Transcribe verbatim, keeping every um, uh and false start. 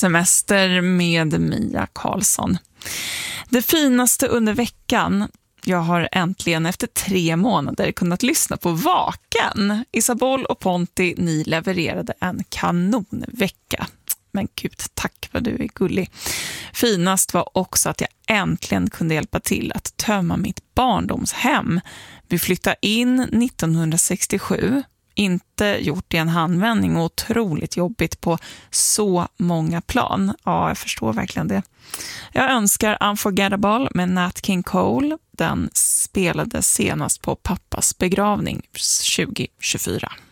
Semester med Mia Karlsson. Det finaste under veckan. Jag har äntligen efter tre månader kunnat lyssna på Vaken. Isabel och Ponti, ni levererade en kanonvecka. Men gud, tack vad du är gullig. Finast var också att jag äntligen kunde hjälpa till att tömma mitt barndomshem. Vi flyttade in nittonhundrasextiosju. Inte gjort i en handvändning och otroligt jobbigt på så många plan. Ja, jag förstår verkligen det. Jag önskar Unforgettable med Nat King Cole. Den spelades senast på pappas begravning tjugo tjugofyra.